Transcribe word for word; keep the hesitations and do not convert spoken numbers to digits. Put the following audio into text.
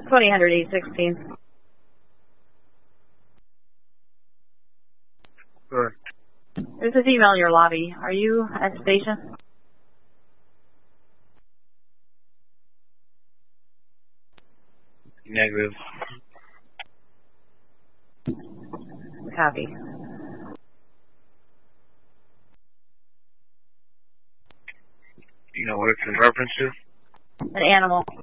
twenty hundred eight sixteen. Sure. This is email in your lobby. Are you at the station? Negative. Copy. You know what it's in reference to? An animal.